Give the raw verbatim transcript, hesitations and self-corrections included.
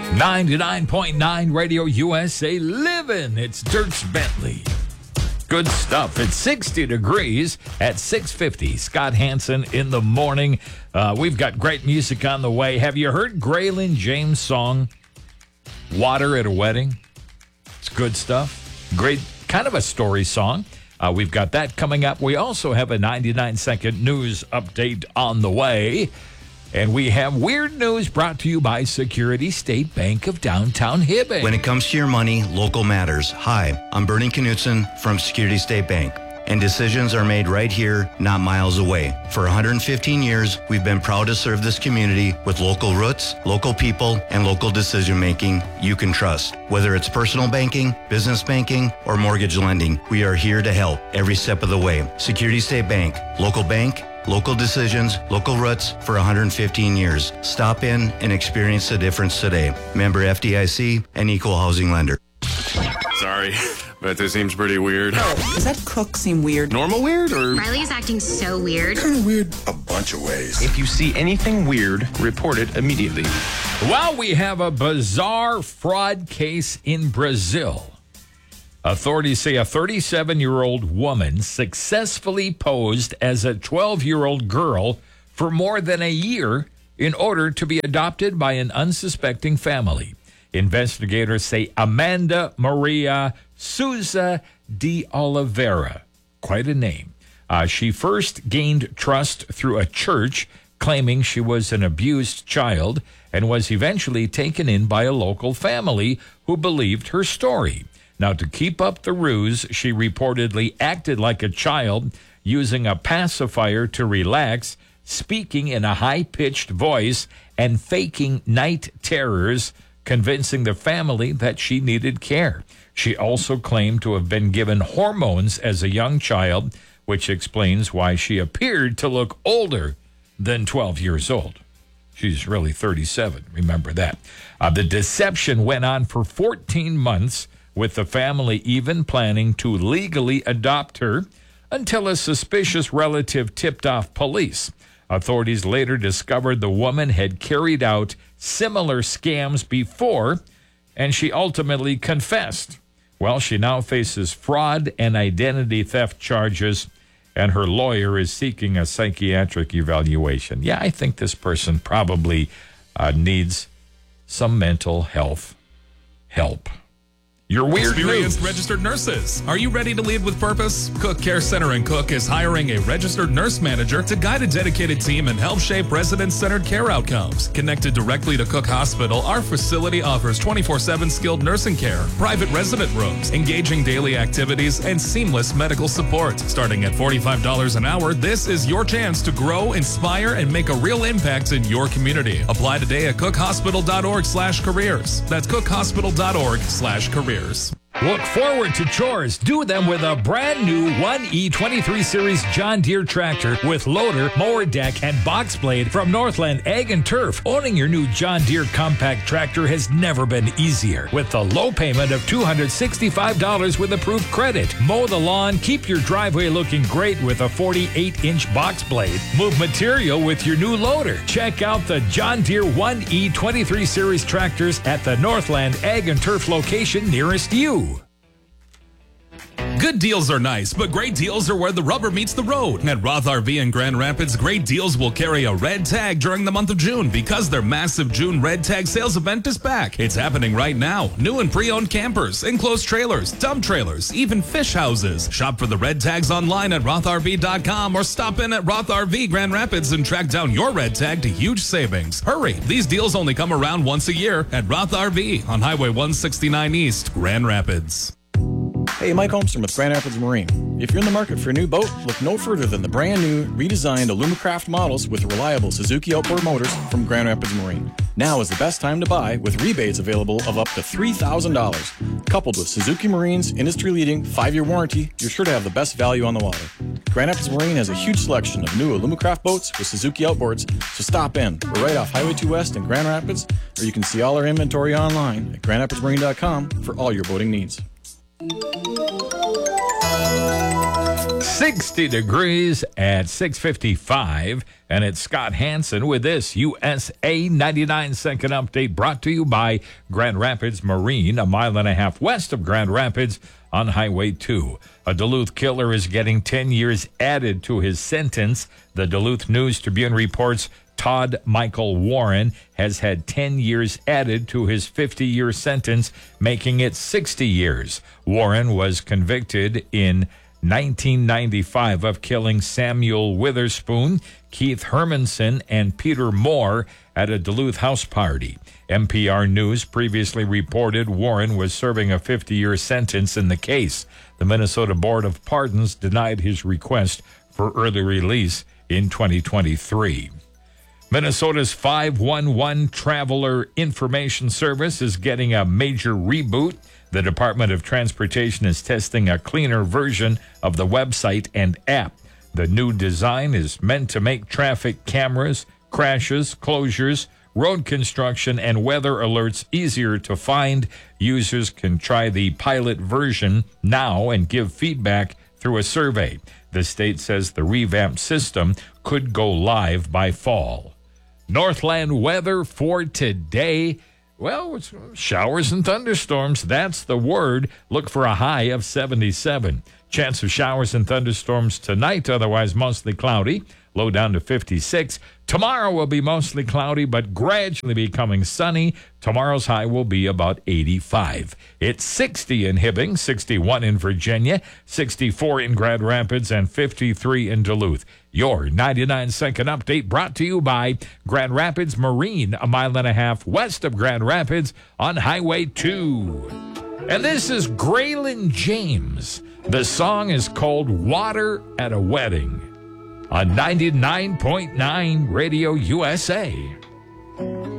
ninety-nine point nine Radio U S A living. It's Dirks Bentley. Good stuff. It's sixty degrees at six fifty. Scott Hansen in the morning. Uh, we've got great music on the way. Have you heard Graylin James' song, Water at a Wedding? It's good stuff. Great, kind of a story song. Uh, we've got that coming up. We also have a ninety-nine second news update on the way. And we have weird news brought to you by Security State Bank of Downtown Hibbing. When it comes to your money, local matters. Hi, I'm Bernie Knutson from Security State Bank, and decisions are made right here, not miles away. For one hundred fifteen years, we've been proud to serve this community with local roots, local people, and local decision-making you can trust. Whether it's personal banking, business banking, or mortgage lending, we are here to help every step of the way. Security State Bank, local bank, local decisions, local roots for one hundred fifteen years. Stop in and experience the difference today. Member F D I C and Equal Housing Lender. Sorry, but this seems pretty weird. Does that cook seem weird? Normal weird or? Riley's acting so weird. Kind of weird a bunch of ways. If you see anything weird, report it immediately. Well, we have a bizarre fraud case in Brazil. Authorities say a thirty-seven-year-old woman successfully posed as a twelve-year-old girl for more than a year in order to be adopted by an unsuspecting family. Investigators say Amanda Maria Souza de Oliveira, quite a name. Uh, she first gained trust through a church, claiming she was an abused child, and was eventually taken in by a local family who believed her story. Now, to keep up the ruse, she reportedly acted like a child, using a pacifier to relax, speaking in a high-pitched voice, and faking night terrors, convincing the family that she needed care. She also claimed to have been given hormones as a young child, which explains why she appeared to look older than twelve years old. She's really thirty-seven, remember that. Uh, the deception went on for fourteen months, with the family even planning to legally adopt her, until a suspicious relative tipped off police. Authorities later discovered the woman had carried out similar scams before, and she ultimately confessed. Well, she now faces fraud and identity theft charges, and her lawyer is seeking a psychiatric evaluation. Yeah, I think this person probably uh, needs some mental health help. Your weird Experienced news. registered nurses. Are you ready to lead with purpose? Cook Care Center in Cook is hiring a registered nurse manager to guide a dedicated team and help shape resident-centered care outcomes. Connected directly to Cook Hospital, our facility offers twenty-four seven skilled nursing care, private resident rooms, engaging daily activities, and seamless medical support. Starting at forty-five dollars an hour, this is your chance to grow, inspire, and make a real impact in your community. Apply today at cookhospital.org slash careers. That's cookhospital.org slash careers. Look forward to chores. Do them with a brand new one E twenty-three Series John Deere tractor with loader, mower deck, and box blade from Northland Ag and Turf. Owning your new John Deere compact tractor has never been easier. With the low payment of two hundred sixty-five dollars with approved credit. Mow the lawn, keep your driveway looking great with a forty-eight inch box blade. Move material with your new loader. Check out the John Deere one E twenty-three Series tractors at the Northland Ag and Turf location nearest you. Good deals are nice, but great deals are where the rubber meets the road. At Roth R V in Grand Rapids, great deals will carry a red tag during the month of June because their massive June red tag sales event is back. It's happening right now. New and pre-owned campers, enclosed trailers, dump trailers, even fish houses. Shop for the red tags online at roth r v dot com or stop in at Roth R V Grand Rapids and track down your red tag to huge savings. Hurry, these deals only come around once a year at Roth R V on Highway one sixty-nine East, Grand Rapids. Hey, Mike Holmstrom with Grand Rapids Marine. If you're in the market for a new boat, look no further than the brand new, redesigned Alumacraft models with reliable Suzuki outboard motors from Grand Rapids Marine. Now is the best time to buy with rebates available of up to three thousand dollars. Coupled with Suzuki Marine's industry-leading five-year warranty, you're sure to have the best value on the water. Grand Rapids Marine has a huge selection of new Alumacraft boats with Suzuki outboards, so stop in. We're right off Highway two West in Grand Rapids, or you can see all our inventory online at grand rapids marine dot com for all your boating needs. sixty degrees at six fifty-five. And it's Scott Hansen with this U S A ninety-nine second update brought to you by Grand Rapids Marine, a mile and a half west of Grand Rapids on Highway two. A Duluth killer is getting ten years added to his sentence. The Duluth News Tribune reports Todd Michael Warren has had ten years added to his fifty-year sentence, making it sixty years. Warren was convicted in nineteen ninety-five of killing Samuel Witherspoon, Keith Hermanson, and Peter Moore at a Duluth house party. N P R News previously reported Warren was serving a fifty-year sentence in the case. The Minnesota Board of Pardons denied his request for early release in twenty twenty-three. Minnesota's five one one Traveler Information Service is getting a major reboot. The Department of Transportation is testing a cleaner version of the website and app. The new design is meant to make traffic cameras, crashes, closures, road construction, and weather alerts easier to find. Users can try the pilot version now and give feedback through a survey. The state says the revamped system could go live by fall. Northland weather for today. Well, it's showers and thunderstorms. That's the word. Look for a high of seventy-seven. Chance of showers and thunderstorms tonight, otherwise mostly cloudy. Low down to fifty-six. Tomorrow will be mostly cloudy, but gradually becoming sunny. Tomorrow's high will be about eighty-five. It's sixty in Hibbing, sixty-one in Virginia, sixty-four in Grand Rapids, and fifty-three in Duluth. Your ninety-nine second update brought to you by Grand Rapids Marine, a mile and a half west of Grand Rapids on Highway two. And this is Graylin James. The song is called Water at a Wedding on ninety-nine point nine Radio U S A.